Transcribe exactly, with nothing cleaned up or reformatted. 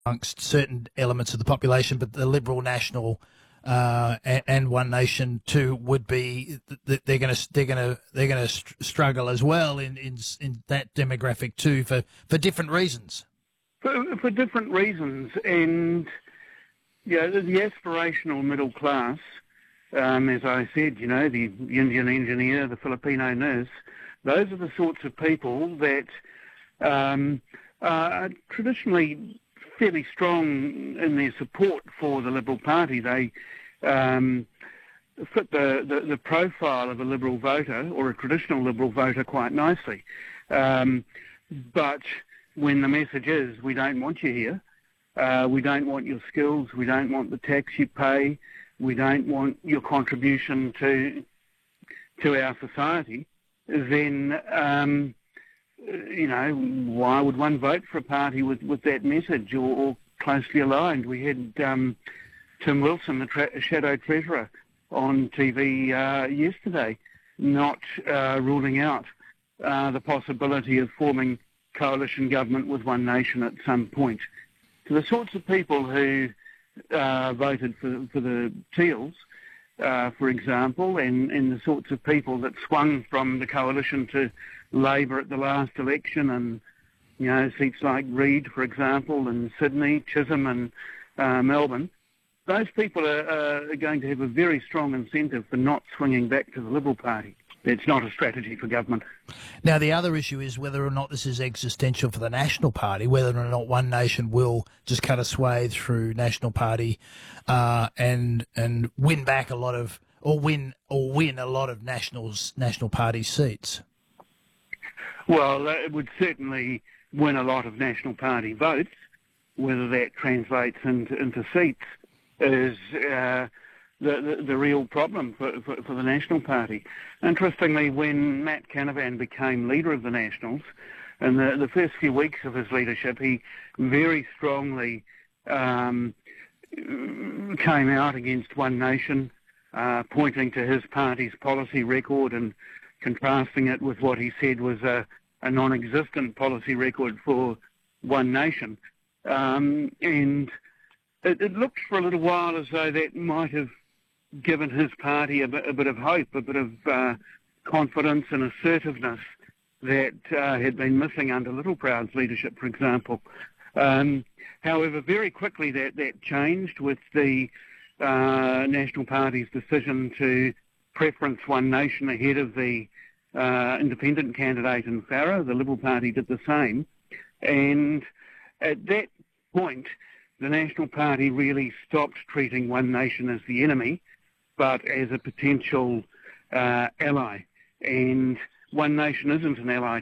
amongst certain elements of the population, but the Liberal National uh, and, and One Nation too would be they're going to they're going to they're going to struggle as well in, in in that demographic too for, for different reasons. For, for different reasons, and yeah, the, the aspirational middle class, um, as I said, you know, the Indian engineer, the Filipino nurse, those are the sorts of people that um, are traditionally fairly strong in their support for the Liberal Party. They um, fit the, the, the profile of a Liberal voter or a traditional Liberal voter quite nicely. Um, but when the message is, we don't want you here, uh, we don't want your skills, we don't want the tax you pay, we don't want your contribution to to our society, then um, you know, why would one vote for a party with, with that message or, or closely aligned? We had um, Tim Wilson, the tra- Shadow Treasurer, on T V uh, yesterday, not uh, ruling out uh, the possibility of forming coalition government with One Nation at some point. So the sorts of people who uh, voted for, for the Teals, uh, for example, and, and the sorts of people that swung from the coalition to Labor at the last election, and you know, seats like Reid, for example, and Sydney, Chisholm, and uh, Melbourne, those people are, are going to have a very strong incentive for not swinging back to the Liberal Party. It's not a strategy for government. Now, the other issue is whether or not this is existential for the National Party, whether or not One Nation will just cut a swathe through National Party uh, and and win back a lot of, or win or win a lot of Nationals National Party seats. Well, it would certainly win a lot of National Party votes. Whether that translates into, into seats is uh, the, the the real problem for, for, for the National Party. Interestingly, when Matt Canavan became leader of the Nationals, in the, the first few weeks of his leadership, he very strongly um, came out against One Nation, uh, pointing to his party's policy record and contrasting it with what he said was a, a non-existent policy record for One Nation. Um, and it, it looked for a little while as though that might have given his party a bit, a bit of hope, a bit of uh, confidence and assertiveness that uh, had been missing under Littleproud's leadership, for example. Um, however, very quickly that, that changed with the uh, National Party's decision to preference One Nation ahead of the uh, independent candidate in Farrer. The Liberal Party did the same. And at that point, the National Party really stopped treating One Nation as the enemy, but as a potential uh, ally. And One Nation isn't an ally